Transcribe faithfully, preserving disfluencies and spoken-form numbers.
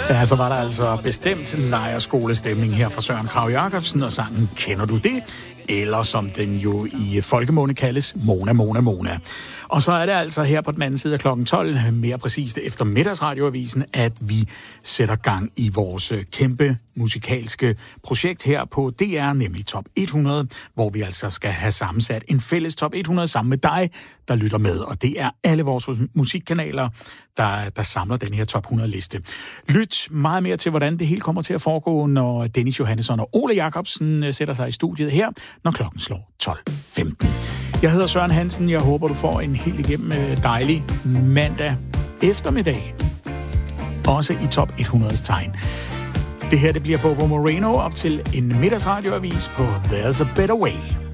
Ja, så var der altså bestemt lejrskolestemning her fra Søren Kragh Jacobsen, og sangen Kender du det? Eller som den jo i folkemunde kaldes, Mona, Mona, Mona. Og så er det altså her på den anden side af klokken tolv, mere præcist efter middagsradioavisen, at vi sætter gang i vores kæmpe musikalske projekt her på D R, nemlig Top hundrede, hvor vi altså skal have sammensat en fælles Top hundrede sammen med dig, der lytter med. Og det er alle vores musikkanaler, der, der samler den her Top hundrede-liste. Lyt meget mere til, hvordan det hele kommer til at foregå, når Dennis Johannesson og Ole Jacobsen sætter sig i studiet her, når klokken slår tolv femten. Jeg hedder Søren Hansen. Jeg håber, du får en helt igennem dejlig mandag eftermiddag. Også i Top hundredes tegn. Det her, det bliver Bobo Moreno op til en middagsradioavis på There's a Better Way.